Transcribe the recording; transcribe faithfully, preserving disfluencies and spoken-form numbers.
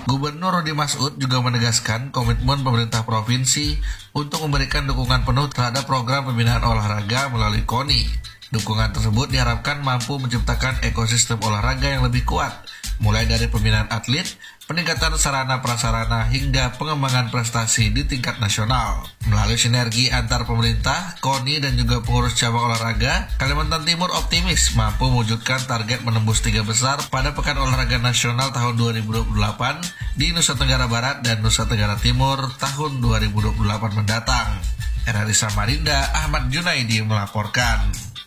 Gubernur Rudi Masud juga menegaskan komitmen pemerintah provinsi untuk memberikan dukungan penuh terhadap program pembinaan olahraga melalui KONI. Dukungan tersebut diharapkan mampu menciptakan ekosistem olahraga yang lebih kuat, mulai dari pembinaan atlet, peningkatan sarana prasarana hingga pengembangan prestasi di tingkat nasional. Melalui sinergi antar pemerintah, KONI dan juga pengurus cabang olahraga, Kalimantan Timur optimis mampu mewujudkan target menembus tiga besar pada Pekan Olahraga Nasional tahun dua ribu dua puluh delapan di Nusa Tenggara Barat dan Nusa Tenggara Timur tahun dua ribu dua puluh delapan mendatang. Erharisa Marinda, Ahmad Junaidi melaporkan.